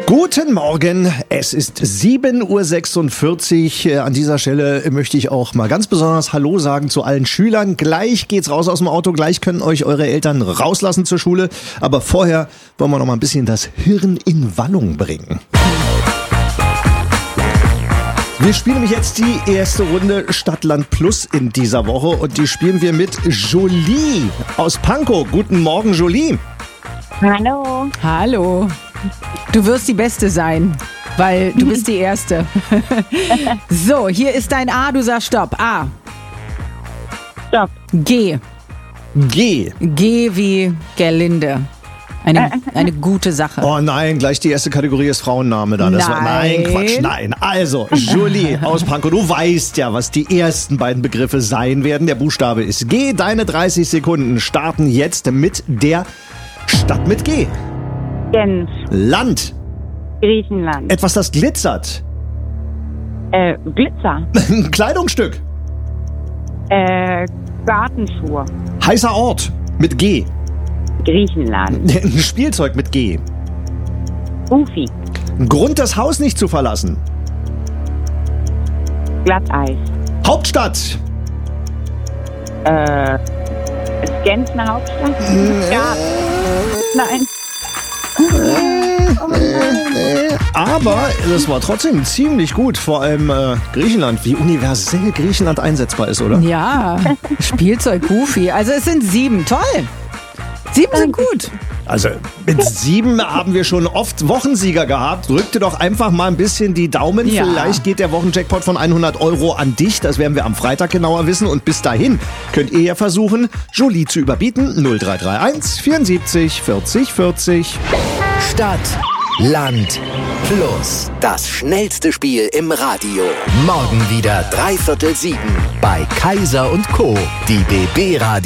Guten Morgen, es ist 7.46 Uhr. An dieser Stelle möchte ich auch mal ganz besonders Hallo sagen zu allen Schülern. Gleich geht's raus aus dem Auto, gleich können euch eure Eltern rauslassen zur Schule. Aber vorher wollen wir noch mal ein bisschen das Hirn in Wallung bringen. Wir spielen nämlich jetzt die erste Runde Stadtland Plus in dieser Woche und die spielen wir mit Jolie aus Pankow. Guten Morgen, Jolie. Hallo. Hallo. Du wirst die Beste sein, weil du bist die Erste. So, hier ist dein A, du sagst Stopp. A. Stopp. G. G. G wie Gerlinde. Eine gute Sache. Oh nein, gleich die erste Kategorie ist Frauenname dann. Nein, Quatsch, nein. Also, Jolie aus Pankow, du weißt ja, was die ersten beiden Begriffe sein werden. Der Buchstabe ist G. Deine 30 Sekunden starten jetzt mit der Stadt mit G. Genf. Land. Griechenland. Etwas, das glitzert. Glitzer. Ein Kleidungsstück. Gartenschuhe. Heißer Ort mit G. Griechenland. Ein Spielzeug mit G. Goofy. Grund, das Haus nicht zu verlassen. Glatteis. Hauptstadt. Ist Genf eine Hauptstadt? Ja. Nein. Aber das war trotzdem ziemlich gut, vor allem Griechenland, wie universell Griechenland einsetzbar ist, oder? Ja, Spielzeug Goofy. Also es sind 7. Toll. 7 sind gut. Also mit 7 haben wir schon oft Wochensieger gehabt. Drück dir doch einfach mal ein bisschen die Daumen. Ja. Vielleicht geht der Wochenjackpot von 100 € an dich. Das werden wir am Freitag genauer wissen. Und bis dahin könnt ihr ja versuchen, Jolie zu überbieten. 0331 74 40 40. Stadt, Land, Plus. Das schnellste Spiel im Radio. Morgen wieder 6:45 bei Kaiser & Co. Die BB Radio.